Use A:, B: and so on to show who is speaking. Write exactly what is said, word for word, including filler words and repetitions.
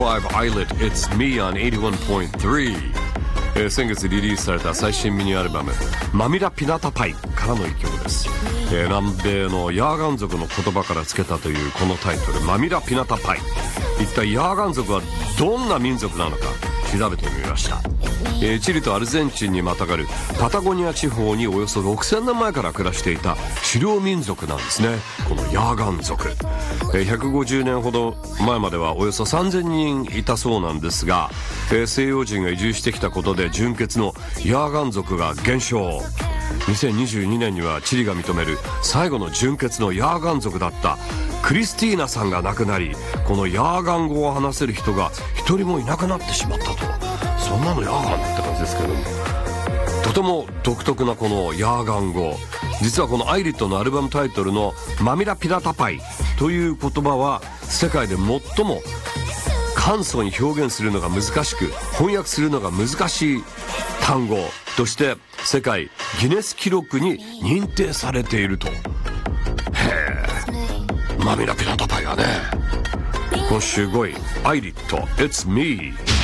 A: Live Islet It's Me on エイティワンポイントスリー、えー、先月リリースされた最新ミニアルバムマミラピナタパイからの一曲です、えー、南米のヤーガン族の言葉から付けたというこのタイトルマミラピナタパイ、一体ヤーガン族はどんな民族なのか調べてみました。えー、チリとアルゼンチンにまたがるパタゴニア地方におよそろくせんねんまえから暮らしていた狩猟民族なんですね、このヤーガン族。えー、ひゃくごじゅうねんほど前まではおよそさんぜんにんいたそうなんですが、えー、西洋人が移住してきたことで純血のヤーガン族が減少。にせんにじゅうにねんにはチリが認める最後の純血のヤーガン族だったクリスティーナさんが亡くなり、このヤーガン語を話せる人が一人もいなくなってしまったと。そんなのヤーガンって感じですけども、とても独特なこのヤーガン語、実はこのアイリットのアルバムタイトルのマミラピラタパイという言葉は世界で最も簡素に表現するのが難しく翻訳するのが難しい単語として世界ギネス記録に認定されていると。へえ、マミラピラタパイはね。今週ごいアイリット It's Me